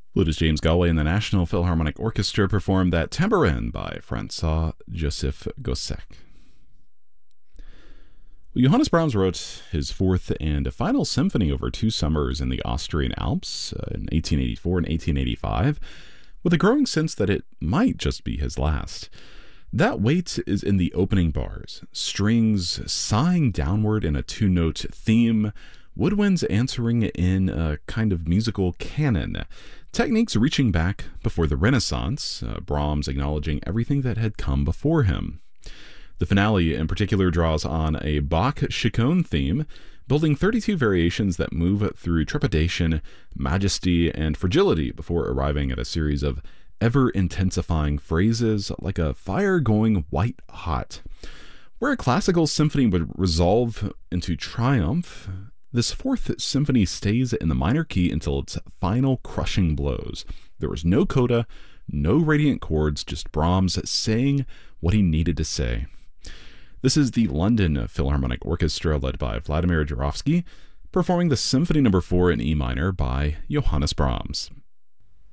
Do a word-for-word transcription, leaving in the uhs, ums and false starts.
Flutist James Galway and the National Philharmonic Orchestra performed that Tambourin by Francois Joseph Gossec. Well, Johannes Brahms wrote his fourth and final symphony over two summers in the Austrian Alps uh, in eighteen eighty-four and eighteen eighty-five, with a growing sense that it might just be his last. That weight is in the opening bars, strings sighing downward in a two-note theme, woodwinds answering in a kind of musical canon, techniques reaching back before the Renaissance, uh, Brahms acknowledging everything that had come before him. The finale in particular draws on a Bach-Chaconne theme, building thirty-two variations that move through trepidation, majesty, and fragility before arriving at a series of ever-intensifying phrases like a fire going white-hot. Where a classical symphony would resolve into triumph, this fourth symphony stays in the minor key until its final crushing blows. There was no coda, no radiant chords, just Brahms saying what he needed to say. This is the London Philharmonic Orchestra led by Vladimir Jurowski, performing the Symphony Number four in E minor by Johannes Brahms.